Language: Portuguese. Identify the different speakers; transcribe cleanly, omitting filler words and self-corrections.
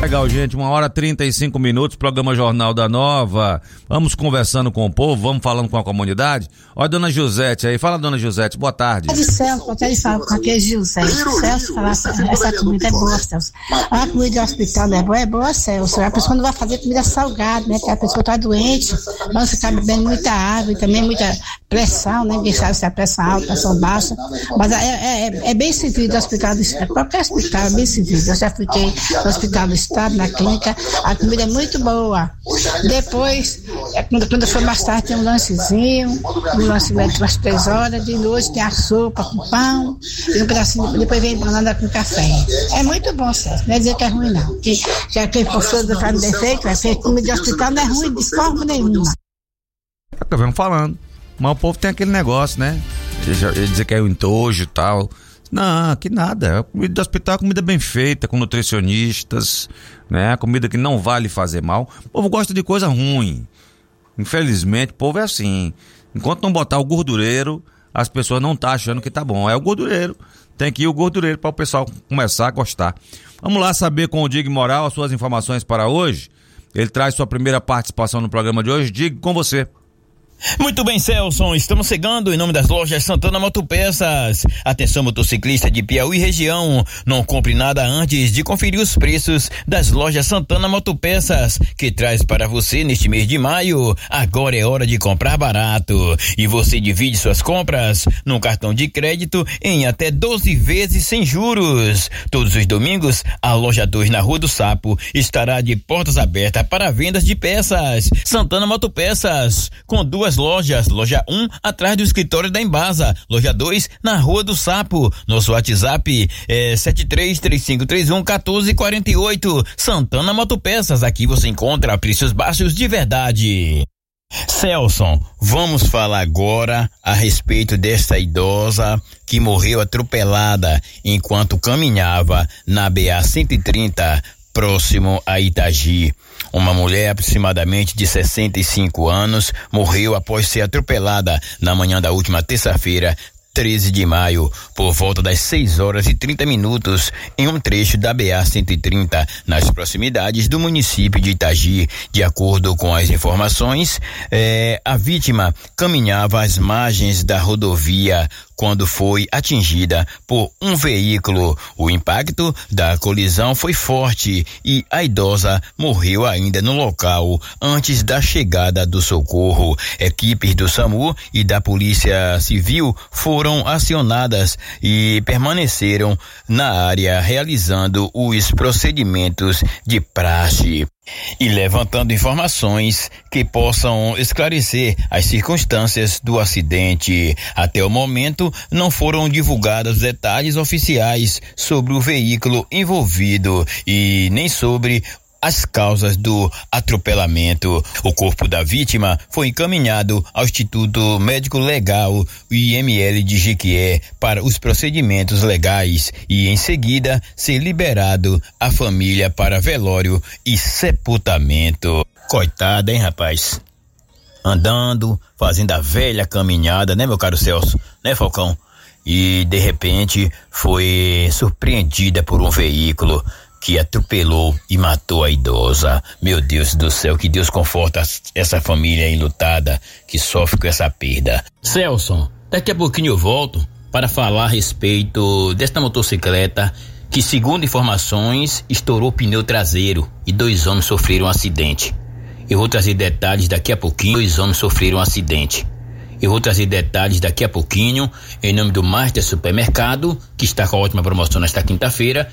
Speaker 1: Legal, gente, 1h35, programa Jornal da Nova. Vamos conversando com o povo, vamos falando com a comunidade. Olha a dona Josete aí, fala dona Josete, boa tarde.
Speaker 2: Celso, pode ele falar com aquele José. Celso, falar, essa comida é boa, Celso. A comida do hospital não é boa, Celso. A pessoa não vai fazer comida salgada, né? Porque a pessoa está doente, vamos ficar bebendo muita água e também muita pressão, né? Ninguém sabe se é pressão alta, pressão baixa. Mas é bem servido o hospital do estado. Qualquer hospital é bem servido. Eu já fiquei no hospital do estado, na clínica, a comida é muito boa. Depois, quando eu for mais tarde, tem um lanchezinho, umas 3 horas, de noite tem a sopa com pão, e um pedacinho, depois vem banana com café. É muito bom, Celso, não é dizer que é ruim, não. Que já quem for do carne defeito, vai ser comida de hospital, não é ruim de forma nenhuma.
Speaker 1: É o que vamos falando, mas o povo tem aquele negócio, né? Ele dizer que é o entojo e tal. Não, que nada. A comida do hospital é comida bem feita, com nutricionistas, né? Comida que não vale fazer mal. O povo gosta de coisa ruim. Infelizmente, o povo é assim. Enquanto não botar o gordureiro, as pessoas não estão achando que tá bom. É o gordureiro. Tem que ir o gordureiro para o pessoal começar a gostar. Vamos lá saber com o Dig Moral as suas informações para hoje. Ele traz sua primeira participação no programa de hoje. Dig, com você.
Speaker 3: Muito bem, Celso, estamos chegando em nome das lojas Santana Motopeças. Atenção, motociclista de Piauí região, não compre nada antes de conferir os preços das lojas Santana Motopeças, que traz para você neste mês de maio. Agora é hora de comprar barato e você divide suas compras num cartão de crédito em até 12 vezes sem juros. Todos os domingos, a loja 2 na Rua do Sapo estará de portas abertas para vendas de peças. Santana Motopeças, com 2 lojas, loja 1 atrás do escritório da Embasa, loja 2 na Rua do Sapo. Nosso WhatsApp é 7335311448. Santana Motopeças, aqui você encontra preços baixos de verdade. Celso, vamos falar agora a respeito desta idosa que morreu atropelada enquanto caminhava na BA-130 próximo a Itagi. Uma mulher aproximadamente de 65 anos morreu após ser atropelada na manhã da última terça-feira, 13 de maio, por volta das 6h30, em um trecho da BA-130, nas proximidades do município de Itagi. De acordo com as informações, a vítima caminhava às margens da rodovia quando foi atingida por um veículo. O impacto da colisão foi forte e a idosa morreu ainda no local antes da chegada do socorro. Equipes do SAMU e da Polícia Civil foram acionadas e permaneceram na área realizando os procedimentos de praxe e levantando informações que possam esclarecer as circunstâncias do acidente. Até o momento, não foram divulgados detalhes oficiais sobre o veículo envolvido e nem sobre as causas do atropelamento. O corpo da vítima foi encaminhado ao Instituto Médico Legal IML de Jequié para os procedimentos legais e em seguida ser liberado à família para velório e sepultamento. Coitada, hein, rapaz? Andando, fazendo a velha caminhada, né, meu caro Celso? Né, Falcão? E de repente foi surpreendida por um veículo que atropelou e matou a idosa. Meu Deus do céu, que Deus conforta essa família enlutada que sofre com essa perda. Celso, daqui a pouquinho eu volto para falar a respeito desta motocicleta que, segundo informações, estourou o pneu traseiro e 2 homens sofreram um acidente. Eu vou trazer detalhes daqui a pouquinho. 2 homens sofreram um acidente. Eu vou trazer detalhes daqui a pouquinho, em nome do Master Supermercado, que está com a ótima promoção nesta quinta-feira.